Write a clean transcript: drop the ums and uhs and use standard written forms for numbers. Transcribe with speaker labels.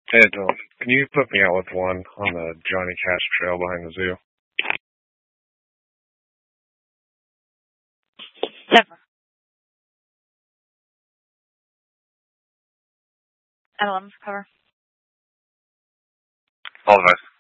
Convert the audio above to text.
Speaker 1: Hey, Dylan, can you put me out with one on the Johnny Cash Trail behind the zoo?
Speaker 2: Never. MLM's cover.
Speaker 1: All of us.